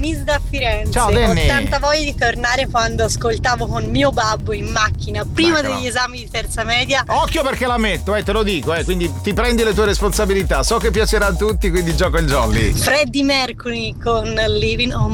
Denise da Firenze. Ciao, Denny. Ho tanta voglia di tornare quando ascoltavo con mio babbo in macchina prima Ecco. degli esami di terza media. Occhio perché la metto, te lo dico, quindi ti prendi le tue responsabilità. So che piacerà a tutti, quindi gioco il jolly. Freddie Mercury con Living on